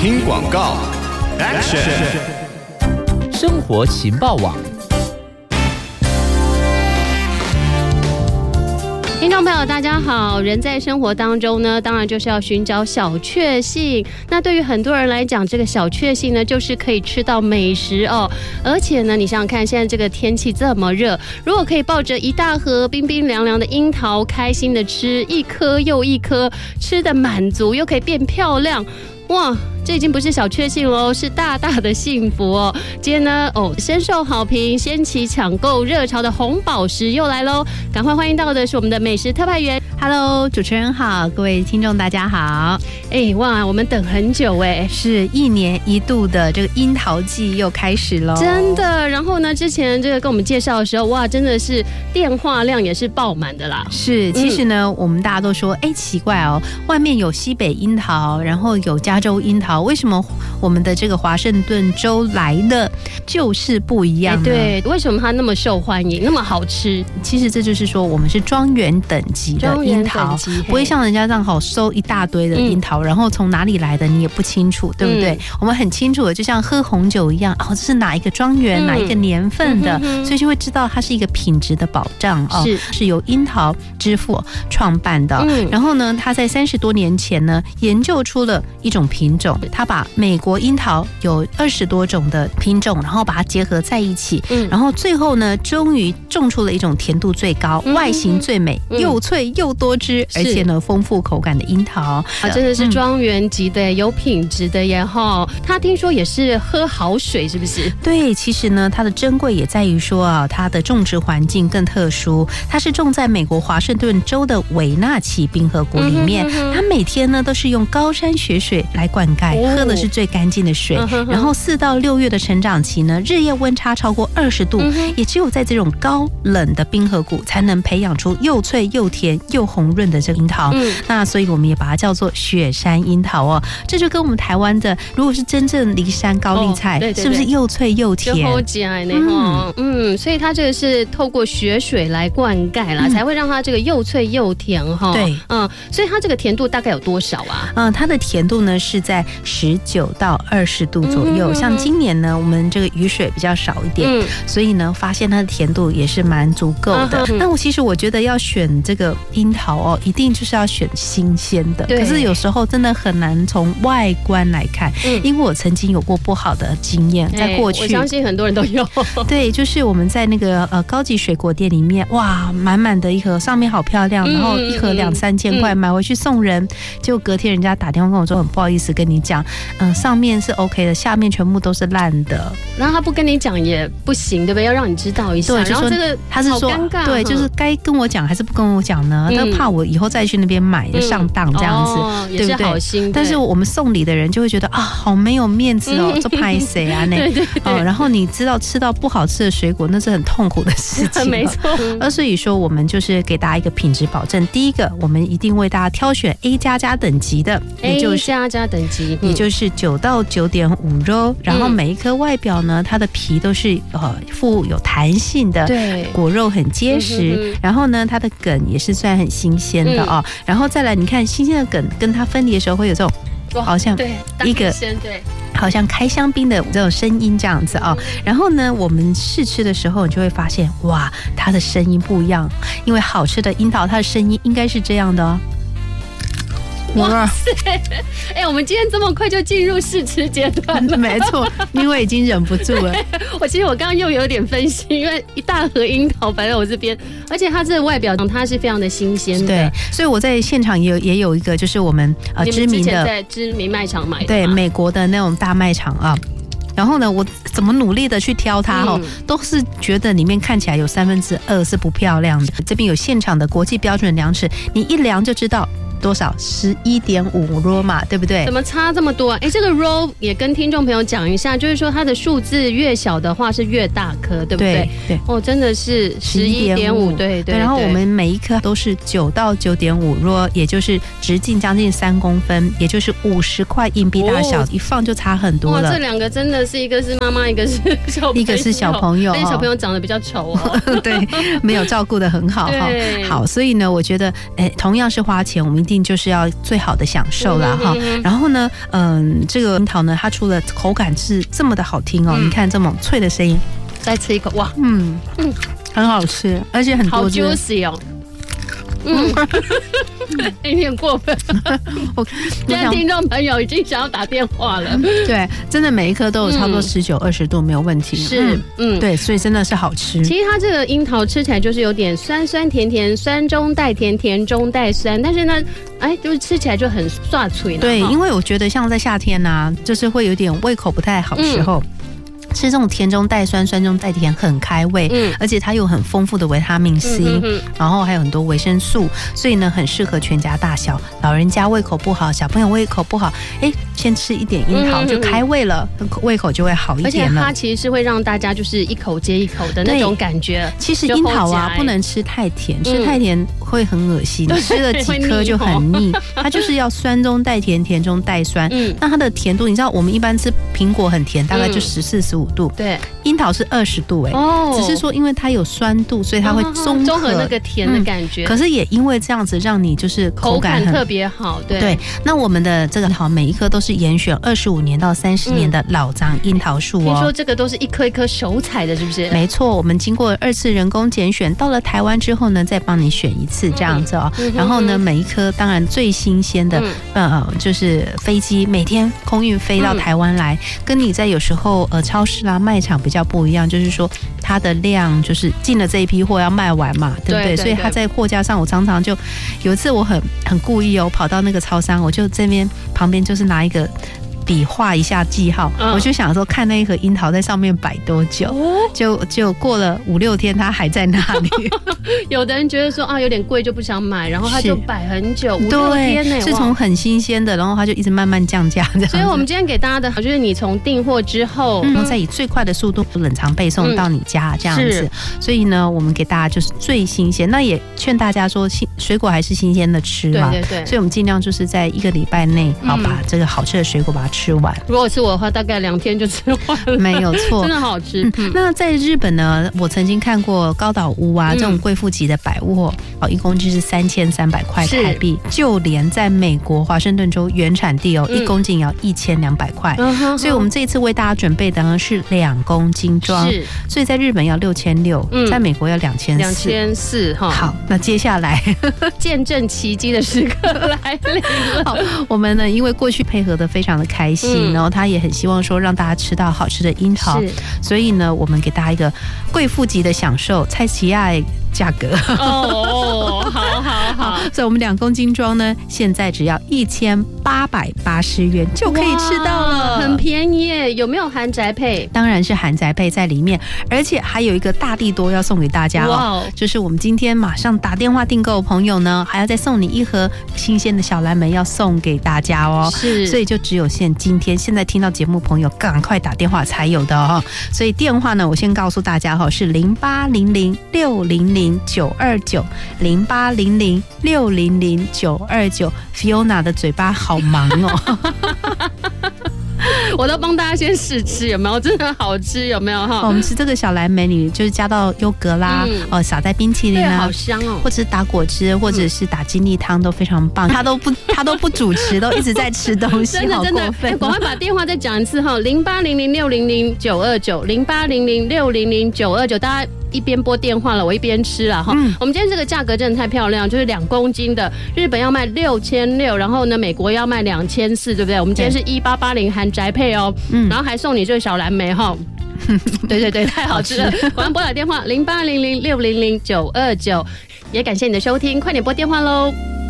听广告 ，Action！ 生活情报网。 听众朋友大家好，人在生活当中呢，当然就是要寻找小确幸。那对于很多人来讲，这个小确幸呢，就是可以吃到美食哦。而且呢，你想想看，现在这个天气这么热，如果可以抱着一大盒冰冰凉凉的樱桃，开心的吃一颗又一颗，吃得满足又可以变漂亮，哇！这已经不是小确幸喽，是大大的幸福哦。今天呢，深受好评，掀起抢购热潮的红宝石又来喽！赶快欢迎到的是我们的美食特派员。 Hello， 主持人好，各位听众大家好。 哇，我们等很久是1年1度的这个樱桃季又开始喽， 真的。然后呢，之前这个跟我们介绍的时候，哇，真的是电话量也是爆满的啦。 是，其实呢，我们大家都说，奇怪哦，外面有西北樱桃，然后有加州樱桃。为什么我们的这个华盛顿州来的就是不一样呢？ 对，为什么它那么受欢迎，那么好吃？ 其实这就是说，我们是庄园等级的樱桃，不会像人家这样收一大堆的樱桃，然后从哪里来的你也不清楚，对不对？我们很清楚的，就像喝红酒一样，这是哪一个庄园、哪一个年份的，所以就会知道它是一个品质的保障哦。是由樱桃之父创办的。然后呢，他在30多年前呢，研究出了一种品种。他把美国樱桃有20多种的品种，然后把它结合在一起，然后最后呢，终于种出了一种甜度最高、外形最美、又脆又多汁，而且呢丰富口感的樱桃。 真的是庄园级的，有品质的耶哈！他听说也是喝好水，是不是？ 对，其实呢，它的珍贵也在于说它的种植环境更特殊，它是种在美国华盛顿州的韦纳奇冰河谷里面，它每天呢都是用高山雪水来灌溉。喝的是最干净的水，然后4到6月的成长期呢，日夜温差超过20度，也只有在这种高冷的冰河谷才能培养出又脆又甜又红润的这个樱桃。那所以我们也把它叫做雪山樱桃哦。这就跟我们台湾的如果是真正梨山高丽菜，是不是又脆又甜？ 所以它这个是透过雪水来灌溉啦，才会让它这个又脆又甜哈。 对， 所以它这个甜度大概有多少啊？ 它的甜度呢是在19到20度左右。像今年呢，我们这个雨水比较少一点，所以呢，发现它的甜度也是蛮足够的。那其实我觉得要选这个樱桃一定就是要选新鲜的。可是有时候真的很难从外观来看，因为我曾经有过不好的经验，在过去， 我相信很多人都有。 对，就是我们在那个高级水果店里面，哇，满满的一盒，上面好漂亮，然后一盒2-3千块，买回去送人，结果隔天人家打电话跟我说，很不好意思跟你讲，上面是 OK 的，下面全部都是烂的。 然后他不跟你讲也不行，对不对？要让你知道一下。 对，然后这个他是说，对，就是该跟我讲还是不跟我讲呢？他怕我以后再去那边买就上当这样子，对不对？ 好心。 但是我们送礼的人就会觉得好没有面子哦，这拍谁啊？ 对。 然后你知道吃到不好吃的水果，那是很痛苦的事情。 没错。 所以说，我们就是给大家一个品质保证。第一个，我们一定为大家挑选 A++ 等级的，也就是 A++ 等级， 也就是9到9.5肉，然后每一颗外表呢，它的皮都是富有弹性的， 对， 果肉很结实，然后呢，它的梗也是算很新鲜的哦。然后再来，你看新鲜的梗跟它分离的时候会有这种好像一个好像开香槟的这种声音这样子哦。然后呢，我们试吃的时候，你就会发现哇，它的声音不一样，因为好吃的樱桃它的声音应该是这样的哦。 哇塞！我们今天这么快就进入试吃阶段了。 没错，因为已经忍不住了。 其实我刚刚又有点分析，因为一大盒樱桃摆在我这边，而且它这个外表它是非常的新鲜的。 对，所以我在现场也有一个，就是我们知名的， 之前在知名卖场买的， 对，美国的那种大卖场啊。然后呢，我怎么努力的去挑它都是觉得里面看起来有2/3是不漂亮的。这边有现场的国际标准量尺，你一量就知道。多少11.5 row 嘛，对不对？ 怎么差这么多啊？这个 row 也跟听众朋友讲一下，就是说它的数字越小的话是越大颗，对不对？ 对， 真的是11.5，对。 然后我们每一颗都是9到9.5 row，也就是直径将近3公分，也就是50块硬币大小，一放就差很多了。 哇，这两个真的是一个是妈妈，一个是小朋友， 一个是小朋友， 但小朋友长得比较丑对，没有照顾得很好哈。好，所以呢，我觉得同样是花钱，我们一定定就是要最好的享受啦哈。然后呢，这个樱桃呢，它除了口感是这么的好听哦，你看这么脆的声音， 再吃一口，哇， 很好吃，而且很多汁， 好 juicy 哦。有点过分。现在听众朋友已经想要打电话了。 对，真的每一颗都有差不多19、20度，没有问题。 是， 对，所以真的是好吃。 其实它这个樱桃吃起来就是有点酸酸甜甜，酸中带甜，甜中带酸，但是呢，就是吃起来就很刷脆。 对，因为我觉得像在夏天啊，就是会有点胃口不太好的时候。吃这种甜中带酸、酸中带甜，很开胃，而且它有很丰富的维他命 C，然后还有很多维生素，所以呢很适合全家大小。老人家胃口不好，小朋友胃口不好，先吃一点樱桃就开胃了，胃口就会好一点了。 而且它其实是会让大家就是一口接一口的那种感觉。 其实樱桃啊不能吃太甜，吃太甜会很恶心，吃了几颗就很腻。它就是要酸中带甜，甜中带酸。那它的甜度，你知道我们一般吃苹果很甜，大概就14、15度， 对， 樱桃是20度只是说因为它有酸度，所以它会综合那个甜的感觉。 可是也因为这样子，让你就是口感特别好。对， 那我们的这个樱桃每一颗都是严选25年到30年的老樟樱桃树听说这个都是一颗一颗手采的，是不是？ 没错，我们经过2次人工拣选，到了台湾之后呢，再帮你选一次这样子然后呢，每一颗当然最新鲜的就是飞机每天空运飞到台湾来，跟你在有时候超市啦卖场比较不一样，就是说它的量就是进了这一批货要卖完嘛，对不对？所以它在货架上，我常常就有一次我很故意跑到那个超商，我就这边旁边就是拿一个笔画一下记号，我就想说看那一盒樱桃在上面摆多久，就过了5、6天，它还在那里。 有的人觉得说有点贵就不想买，然后它就摆很久，5、6天呢， 是从很新鲜的，然后它就一直慢慢降价这样。 所以我们今天给大家的就是你从订货之后， 再以最快的速度冷藏配送到你家这样子。所以呢，我们给大家就是最新鲜，那也劝大家说水果还是新鲜的吃嘛。对，所以我们尽量就是在1个礼拜内把这个好吃的水果把它吃完。 如果是我的话，大概2天就吃完了。 没有错， 真的好吃。 那在日本呢，我曾经看过高岛屋这种贵妇级的百货，1公斤是3300块台币。就连在美国华盛顿州原产地1公斤也要1200块。所以我们这一次为大家准备的呢是2公斤装，所以在日本要6600，在美国要2400。好，那接下来见证奇迹的时刻来临了。 好，我们呢因为过去配合的非常的开心，然后他也很希望说让大家吃到好吃的樱桃，所以呢我们给大家一个贵妇级的享受，蔡奇亚价格。好，所以我们2公斤装呢，现在只要1880元就可以吃到了， 很便宜耶。有没有含宅配？ 当然是含宅配在里面，而且还有一个大地多要送给大家就是我们今天马上打电话订购的朋友呢，还要再送你1盒新鲜的小蓝莓要送给大家所以就只有今天现在听到节目朋友赶快打电话才有的所以电话呢，我先告诉大家是0800600929，0800600929。Fiona 的嘴巴好忙我都帮大家先试吃，有没有？真的好吃，有没有我们吃这个小蓝莓，你就是加到优格啦，撒在冰淇淋好香或者是打果汁，或者是打精力汤都非常棒。他都不主持，都一直在吃东西，真的赶快把电话再讲一次0800600929，0800600929，大家一边拨电话了，我一边吃了我们今天这个价格真的太漂亮，就是2公斤的，日本要卖6600，然后呢美国要卖2400，对不对？我们今天是1880含宅配然后还送你这个小蓝莓对，太好吃了。赶快拨打电话0800600929，也感谢你的收听，快点拨电话喽。